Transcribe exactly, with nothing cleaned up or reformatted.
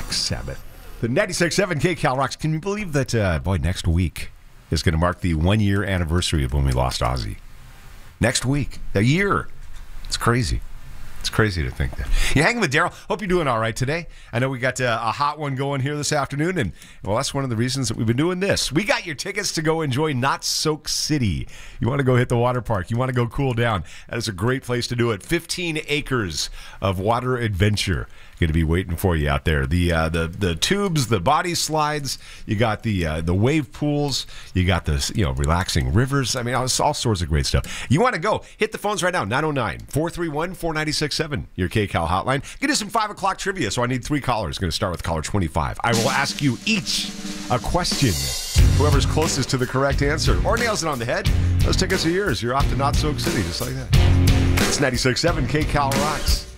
Black Sabbath. The ninety-six point seven K Cal Rocks. Can you believe that, uh, boy, next week is going to mark the one-year anniversary of when we lost Ozzy? Next week. A year. It's crazy. It's crazy to think that. You hanging with Daryl? Hope you're doing all right today. I know we got uh, a hot one going here this afternoon, and, well, that's one of the reasons that we've been doing this. We got your tickets to go enjoy Not Soak City. You want to go hit the water park. You want to go cool down. That is a great place to do it. fifteen acres of water adventure going to be waiting for you out there. The uh, the the tubes, the body slides. You got the uh, the wave pools. You got the you know relaxing rivers. I mean, all, all sorts of great stuff. You want to go? Hit the phones right now. nine oh nine, four three one, four nine six seven. Your K Cal hotline. Get us some five o'clock trivia. So I need three callers. Going to start with caller twenty-five. I will ask you each a question. Whoever's closest to the correct answer or nails it on the head, those tickets are yours. You're off to Not Soak City, just like that. It's ninety-six point seven K Cal Rocks.